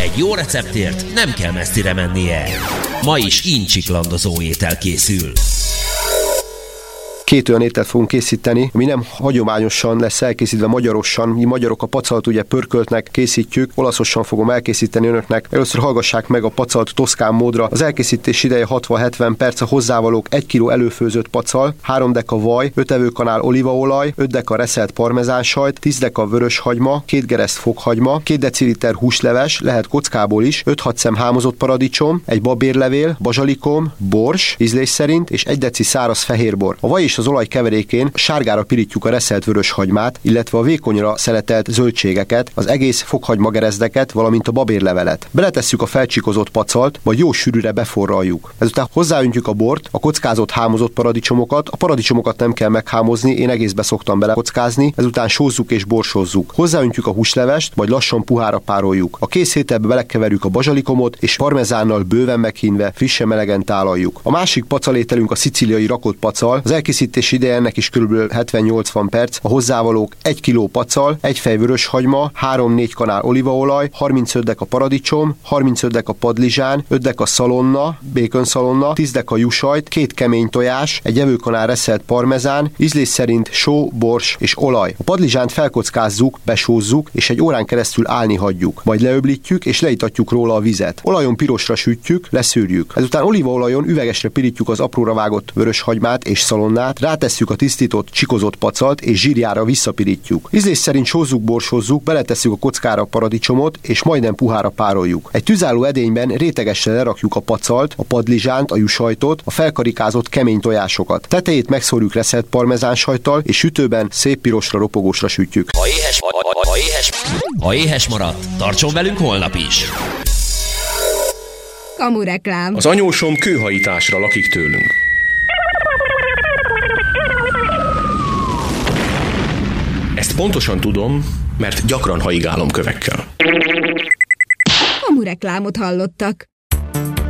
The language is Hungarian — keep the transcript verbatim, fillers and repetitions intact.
Egy jó receptért nem kell messzire mennie. Ma is incsiklandozó étel készül. Két olyan ételt fogunk készíteni, ami nem hagyományosan lesz elkészítve magyarosan. Mi magyarok a pacalt ugye pörköltnek készítjük, olaszosan fogom elkészíteni önöknek. Először hallgassák meg a pacalt toszkán módra. Az elkészítés ideje hatvan-hetven perc, a hozzávalók egy kiló előfőzött pacal, három deka vaj, öt evőkanál olívaolaj, öt deka reszelt parmezánsajt, tíz deka vörös hagyma, két gereszt fokhagyma, két deciliter húsleves, lehet kockából is, öt-hat szem hámozott paradicsom, egy babérlevél, bazsalikom, bors, ízlés szerint, és egy deci száraz fehérbor. A vaj és az olaj keverékén sárgára pirítjuk a reszelt vörös hagymát, illetve a vékonyra szeletelt zöldségeket, az egész fokhagymagerizdeket, valamint a babérlevelet. Beletesszük a felcsikozott pacalt, majd jó sűrűre beforraljuk. Ezután hozzáöntjük a bort, a kockázott hámozott paradicsomokat. A paradicsomokat nem kell meghámozni, én egészbe szoktam belekockázni, ezután sózzuk és borsozzuk. Hozzáöntjük a húslevest, majd lassan puhára pároljuk. A kész ételbe belekeverjük a bazsalikomot, és parmezánnal bőven meghínve frissen melegen tálaljuk. A másik pacalételünk a szicíliai rakott pacal. Az elkészítés ideje ennek is kb. hetven-nyolcvan perc. A hozzávalók egy kiló pacal, egy fej vörös hagyma, három-négy kanál olívaolaj, harmincöt deka paradicsom, harmincöt deka padlizsán, öt deka szalonna, békönszalonna, tíz deka juhsajt, két kemény tojás, egy evőkanál reszelt parmezán, ízlés szerint só, bors és olaj. A padlizsánt felkockázzuk, besózzuk, és egy órán keresztül állni hagyjuk. Majd leöblítjük és leítatjuk róla a vizet. Olajon pirosra sütjük, leszűrjük. Ezután olívaolajon üvegesre pirítjuk az apróra vágott vörös hagymát és szalonnát, rátesszük a tisztított, csikozott pacalt és zsírjára visszapirítjuk. Ízlés szerint sózzuk, borsozzuk, beletesszük a kockára a paradicsomot és majdnem puhára pároljuk. Egy tüzálló edényben rétegesen lerakjuk a pacalt, a padlizsánt, a juhsajtot, a felkarikázott kemény tojásokat. Tetejét megszórjuk reszelt parmezánsajttal és sütőben szép pirosra ropogósra sütjük. Ha éhes, ha, ha, ha éhes, ha éhes maradt, tartson velünk holnap is! Kamureklám. Az anyósom kőhajításra lakik tőlünk. Ezt pontosan tudom, mert gyakran haigálom kövekkel. Kamureklámot hallottak.